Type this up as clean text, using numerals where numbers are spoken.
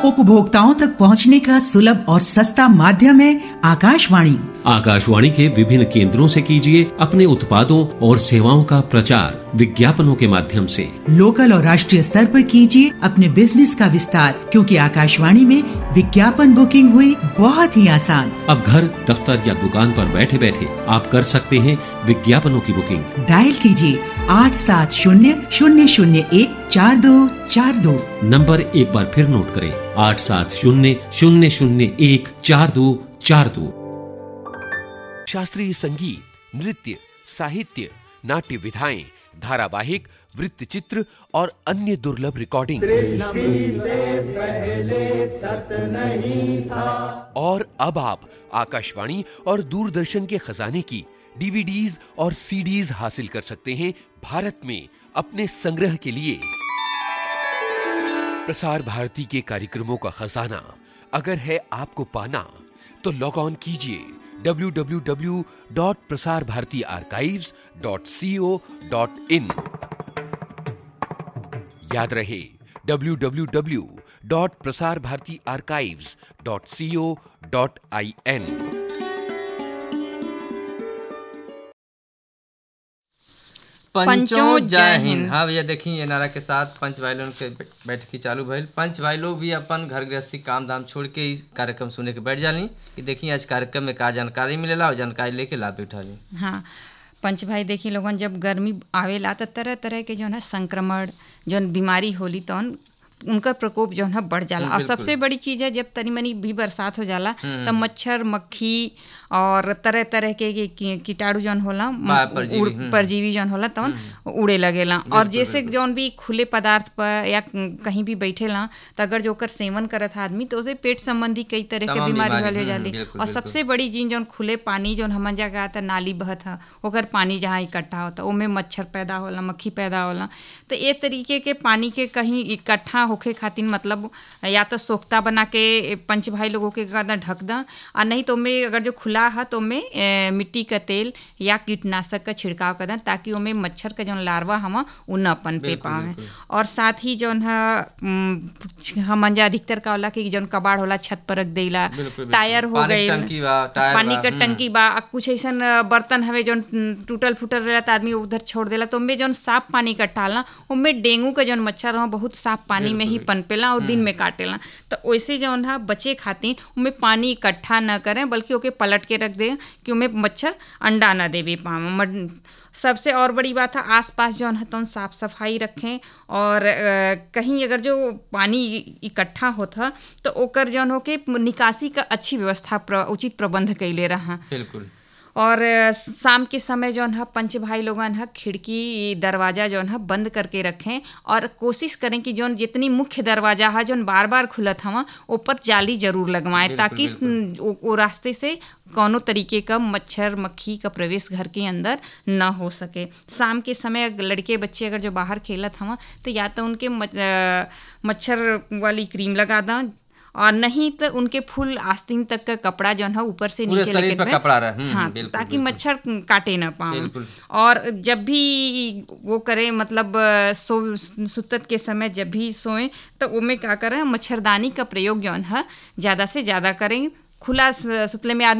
उपभोक्ताओं तक पहुंचने का सुलभ और सस्ता माध्यम है आकाशवाणी। आकाशवाणी के विभिन्न केंद्रों से कीजिए अपने उत्पादों और सेवाओं का प्रचार विज्ञापनों के माध्यम से। लोकल और राष्ट्रीय स्तर पर कीजिए अपने बिजनेस का विस्तार, क्योंकि आकाशवाणी में विज्ञापन बुकिंग हुई बहुत ही आसान। अब घर, दफ्तर या दुकान पर बैठे बैठे आप कर सकते हैं विज्ञापनों की बुकिंग। डायल कीजिए 8700014242। नंबर एक बार फिर नोट करें, 8700014242। शास्त्रीय संगीत, नृत्य, साहित्य, नाट्य विधाएं, धारावाहिक, वृत्तचित्र और अन्य दुर्लभ रिकॉर्डिंग। और अब आप आकाशवाणी और दूरदर्शन के खजाने की डीवीडीज और सीडीज हासिल कर सकते हैं भारत में अपने संग्रह के लिए। प्रसार भारती के कार्यक्रमों का खजाना अगर है आपको पाना, तो लॉग ऑन कीजिए www.prasarbhartiarchives.co.in। याद रहे www.prasarbhartiarchives.co.in। पंचों जय हिंद। हाँ भैया, देखिए ये नारा के साथ पंच भाई लोगों के बैठकी चालू भइल। पंच भाई लोग भी अपन घर गृहस्थी काम धाम छोड़ के इस कार्यक्रम सुने के बैठ जाली कि देखिए आज कार्यक्रम में का जानकारी मिलेला और जानकारी लेके लाभ भी उठा ली। हाँ पंच भाई, देखिए लोगन जब गर्मी आवेला तो तरह तरह के जो है संक्रमण जो बीमारी होली तो उनका प्रकोप जो है बढ़ जाला। और सबसे बड़ी चीज़ है, जब तनी मनी भी बरसात हो जाला तब मच्छर, मक्खी और तरह तरह के कीटाणु जौन होला, परजीवी जौन होला तवन उड़े लगेला। और जैसे जौन भी खुले पदार्थ पर या कहीं भी बैठेला तो अगर जो ओकर सेवन करत आदमी तो उसे पेट संबंधी कई तरह के बीमारी वाले हो जाली। और सबसे बड़ी चीज जौन खुले पानी जौन हमन जगह आता नाली बहत है, ओकर पानी जहाँ इकट्ठा होता ओमे मच्छर पैदा होला, मक्खी पैदा होला। तो ये तरीके के पानी के कहीं इकट्ठा होखे खातिर मतलब या तो सोख्ता बना के पंच भाई लोगों के ढक दा, और नहीं तो में अगर जो खुला है तो में मिट्टी का तेल या कीटनाशक का छिड़काव कर दें ताकि उनमें मच्छर का जो लार्वा हम उ न पनपे पावे। और साथ ही जौन हमन जा अधिकतर का होला कि जौन कबाड़ होला छत पर रख देला, टायर हो गए, पानी का टंकी बा, कुछ ऐसा बर्तन हवे जौन टूटल फूटल रहला तो आदमी उधर छोड़ देला, तो उनमें जौन साफ पानी इकट्ठा होला उनमें डेंगू का जौन मच्छर हो बहुत साफ पानी में ही पनपेला और दिन में काटेला। तो वैसे जौन है बचे खातिर उनमें पानी इकट्ठा न करें बल्कि ओके पलट के रख दे कि उनमें मच्छर अंडा न देवे पावे। सबसे और बड़ी बात है आसपास जौन है तो साफ सफाई रखें। और कहीं अगर जो पानी इकट्ठा होता तो ओकर जौन हो के निकासी का अच्छी व्यवस्था उचित प्रबंध कैले रहा। बिल्कुल। और शाम के समय जौन है पंच भाई लोगन है खिड़की दरवाज़ा जौन है बंद करके रखें और कोशिश करें कि जौन जितनी मुख्य दरवाज़ा है जौन बार बार खुलत हवा ऊपर जाली जरूर लगवाएं ताकि वो रास्ते से कौनो तरीके का मच्छर मक्खी का प्रवेश घर के अंदर न हो सके। शाम के समय लड़के बच्चे अगर जो बाहर खेलत हवा तो या तो उनके मच्छर वाली क्रीम लगा दें और नहीं तो उनके फुल आस्तीन तक का कपड़ा जो है ऊपर से नीचे लगे हाँ ताकि मच्छर काटे ना पाए। और जब भी वो करें मतलब सुतत के समय जब भी सोएं तो उनमें क्या करें मच्छरदानी का प्रयोग जो है ज़्यादा से ज़्यादा करें। खुला सुतले में